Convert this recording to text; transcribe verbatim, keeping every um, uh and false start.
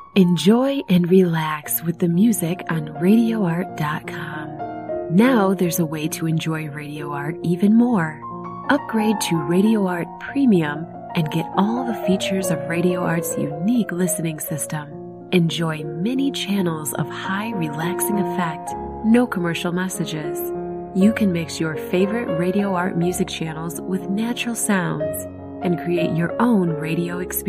Enjoy and relax with the music on radio art dot com. Now there's a way to enjoy Radio Art even more. Upgrade to Radio Art Premium and get all the features of Radio Art's unique listening system. Enjoy many channels of high relaxing effect, no commercial messages. You can mix your favorite Radio Art music channels with natural sounds and create your own radio experience.